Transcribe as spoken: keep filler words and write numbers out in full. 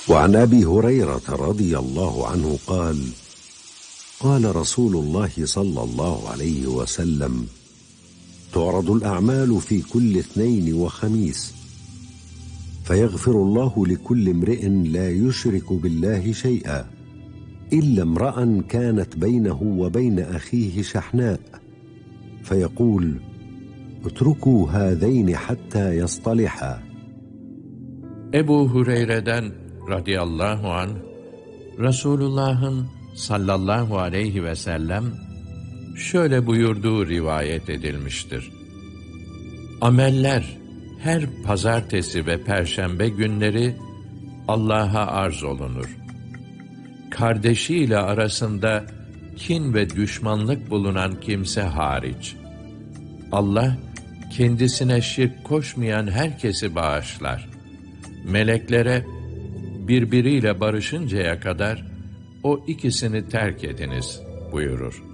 وعن أبي هريرة رضي الله عنه قال قال رسول الله صلى الله عليه وسلم تعرض الأعمال في كل اثنين وخميس فيغفر الله لكل امرئ لا يشرك بالله شيئا إلا امرأ كانت بينه وبين أخيه شحناء فيقول اتركوا هذين حتى يصطلحا. Ebu Hureyre'den radıyallahu anh, Resulullah'ın sallallahu aleyhi ve sellem şöyle buyurduğu rivayet edilmiştir. Ameller her pazartesi ve perşembe günleri Allah'a arz olunur. Kardeşiyle arasında kin ve düşmanlık bulunan kimse hariç. Allah kendisine şirk koşmayan herkesi bağışlar. Meleklere birbiriyle barışıncaya kadar o ikisini terk ediniz buyurur.